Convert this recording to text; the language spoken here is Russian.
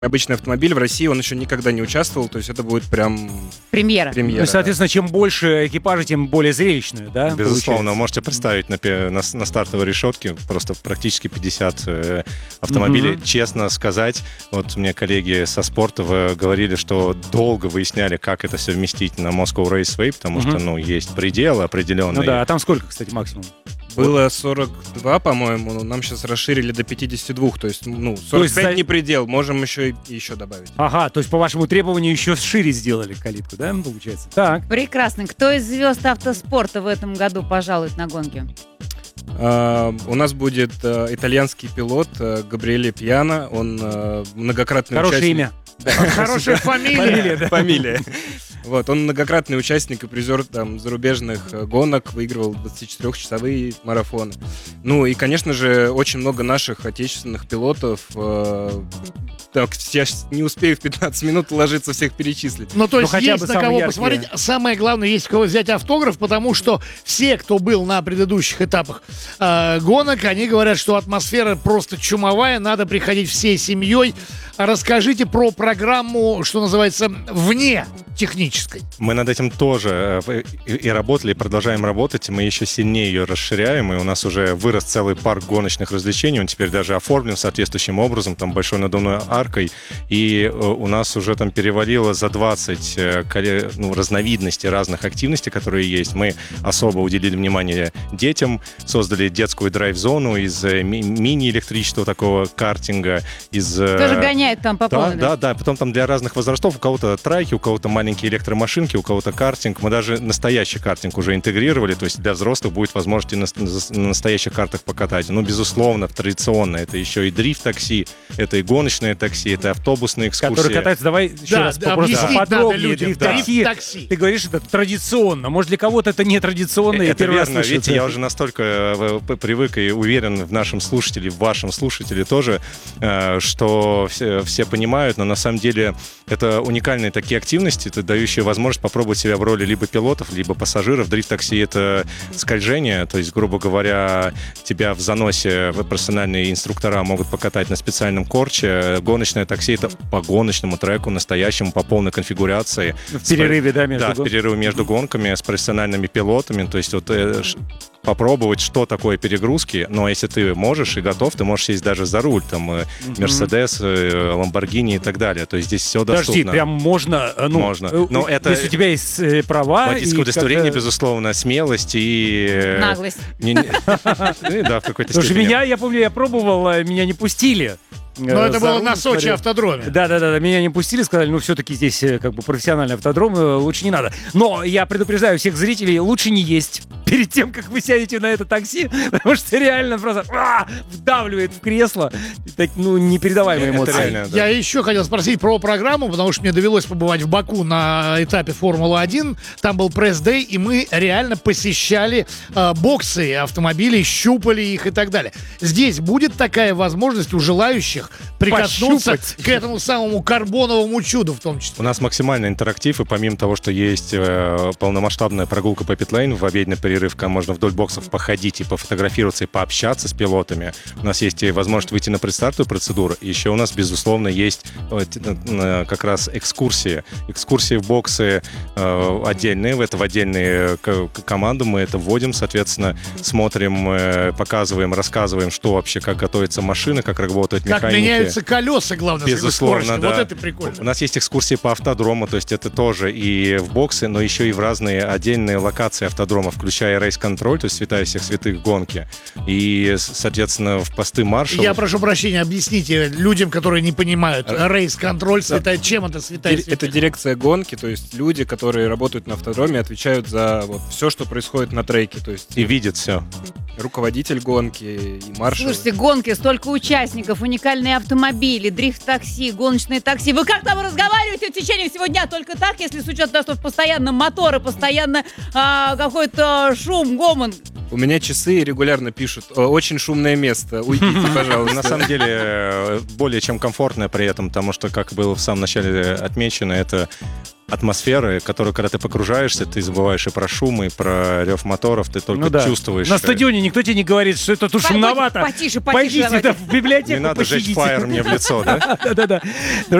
обычный автомобиль в России, он еще никогда не участвовал, то есть это будет прям... Премьера. Ну, соответственно, чем больше экипажей, тем более зрелищную, да? Безусловно, можете представить на стартовой решетке просто практически 50 автомобилей. Честно сказать, вот мне коллеги со спорта говорили, что долго выясняли, как это совместить на Moscow Raceway, потому что, есть пределы определенные. Ну да, а там сколько, кстати, максимум? Было 42, по-моему, но нам сейчас расширили до 52, то есть, 45 не предел, можем еще добавить. Ага, то есть по вашему требованию еще шире сделали калитку, да, получается? Так. Прекрасно. Кто из звезд автоспорта в этом году пожалует на гонки? У нас будет итальянский пилот Габриэле Пьяно, он многократный Хорошее участник... имя. Хорошая фамилия. Фамилия. Вот, он многократный участник и призер зарубежных гонок, выигрывал 24-часовые марафоны. Ну и, конечно же, очень много наших отечественных пилотов. Так, я не успею в 15 минут уложиться всех перечислить. Ну, то есть хотя есть бы на самые кого яркие. посмотреть. Самое главное, есть у кого взять автограф, потому что все, кто был на предыдущих этапах гонок, они говорят, что атмосфера просто чумовая, надо приходить всей семьей. Расскажите про программу, что называется, вне технической. Мы над этим тоже и работали, и продолжаем работать. Мы еще сильнее ее расширяем, и у нас уже вырос целый парк гоночных развлечений. Он теперь даже оформлен соответствующим образом, там большой надувной аркой. И у нас уже там перевалило за 20 разновидностей разных активностей, которые есть. Мы особо уделили внимание детям, создали детскую драйв-зону из мини-электрического такого картинга, из... Тоже гоняют там по полной. Да. Потом там для разных возрастов. У кого-то трайки, у кого-то маленькие электромашинки, у кого-то картинг. Мы даже настоящий картинг уже интегрировали, то есть для взрослых будет возможность на настоящих картах покатать. Ну, безусловно, традиционно. Это еще и дрифт-такси, это и гоночное такси, это автобусные экскурсии. Которые катаются, давай еще раз просто поподробнее. Дрифт-такси. Ты говоришь, это традиционно. Может, для кого-то это не традиционно. Это верно. Видите, я уже настолько привык и уверен в нашем слушателе, в вашем слушателе тоже, что все понимают, но на самом деле это уникальные такие активности, дающие возможность попробовать себя в роли либо пилотов, либо пассажиров. Дрифт-такси — это скольжение, то есть, грубо говоря, тебя в заносе профессиональные инструктора могут покатать на специальном корче. Гоночное такси — это по гоночному треку, настоящему, по полной конфигурации. В перерыве, да, между в перерыве между гонками с профессиональными пилотами. То есть вот попробовать, что такое перегрузки, но если ты можешь и готов, ты можешь сесть даже за руль, там, Мерседес, Ламборгини и так далее. То есть здесь все доступно. Подожди, прям можно? Можно. Но это... Если у тебя есть права... Водительское удостоверение, безусловно, смелость и... Наглость. Да, в какой-то Слушай, степени. я помню, я пробовал, меня не пустили. Но это было на Сочи автодроме. Да, меня не пустили, сказали, все-таки здесь как бы профессиональный автодром, лучше не надо. Но я предупреждаю всех зрителей, лучше не есть перед тем, как вы сядете на это такси, потому что реально просто вдавливает в кресло. Непередаваемые эмоции. Реально, да. Я еще хотел спросить про программу, потому что мне довелось побывать в Баку на этапе Формулы-1. Там был пресс-дэй, и мы реально посещали боксы автомобилей, щупали их и так далее. Здесь будет такая возможность у желающих прикоснуться к этому самому карбоновому чуду в том числе. У нас максимальный интерактив, и помимо того, что есть полномасштабная прогулка по питлейну в обеденный перерыв, когда можно вдоль боксов походить и пофотографироваться, и пообщаться с пилотами, у нас есть и возможность выйти на предстартовую процедуру. Еще у нас, безусловно, есть как раз экскурсии. Экскурсии в боксы отдельные, в отдельные команды мы это вводим, соответственно, смотрим, показываем, рассказываем, что вообще, как готовится машина, как работают механики. Как меняются колеса, главное, безусловно, да. Вот это прикольно. У нас есть экскурсии по автодрому, то есть это тоже и в боксы, но еще и в разные отдельные локации автодрома, включая рейс-контроль, то есть святая всех святых гонки. И, соответственно, в посты маршалов... Я прошу прощения, объясните людям, которые не понимают. Рейс-контроль, чем это святая святых? Это дирекция гонки, то есть люди, которые работают на автодроме, отвечают за все, что происходит на треке. То есть и видят все. Руководитель гонки и маршал. Слушайте, гонки, столько участников, уникальные автомобили, дрифт-такси, гоночные такси. Вы как там разговариваете в течение всего дня? Только так, если с учетом того, что постоянно моторы, постоянно какой-то шум, гомон. У меня часы регулярно пишут: очень шумное место, уйдите, пожалуйста. На самом деле, более чем комфортное при этом, потому что, как было в самом начале отмечено, это атмосферы, которую, когда ты погружаешься, ты забываешь и про шум, и про рев моторов, ты только чувствуешь. На стадионе никто тебе не говорит, что это тут шумновато. Потише, Пойдите в библиотеку, не надо жечь посидите. фаер мне в лицо, да? Да-да-да.